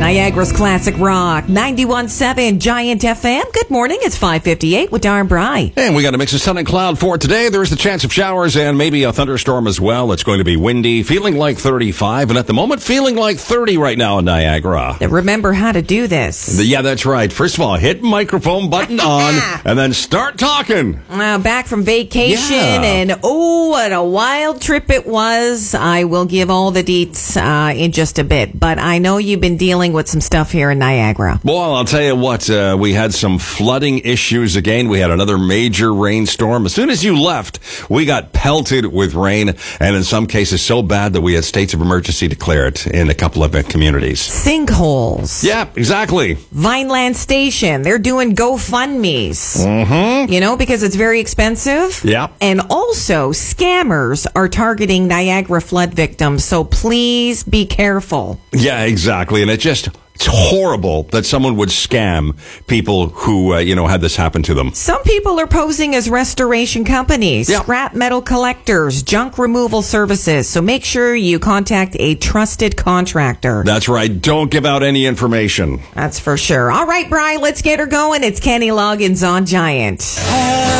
Niagara's Classic Rock, 91.7 Giant FM. Good morning. It's 5:58 with Darren Bry. And we got a mix of sun and cloud for today. There's the chance of showers and maybe a thunderstorm as well. It's going to be windy, feeling like 35, and at the moment, feeling like 30 right now in Niagara. Remember how to do this. Yeah, that's right. First of all, hit microphone button on, and then start talking. Back from vacation, and what a wild trip it was. I will give all the deets in just a bit, but I know you've been dealing with some stuff here in Niagara. Well, I'll tell you what, we had some flooding issues again. We had another major rainstorm. As soon as you left, we got pelted with rain, and in some cases so bad that we had states of emergency declared in a couple of communities. Sinkholes. Yeah, exactly. Vineland Station, they're doing GoFundMes. Mm-hmm. You know, because it's very expensive. Yeah. And also, scammers are targeting Niagara flood victims, so please be careful. Yeah, exactly. And it's horrible that someone would scam people who, had this happen to them. Some people are posing as restoration companies, scrap metal collectors, junk removal services. So make sure you contact a trusted contractor. That's right. Don't give out any information. That's for sure. All right, Bri, let's get her going. It's Kenny Loggins on Giant.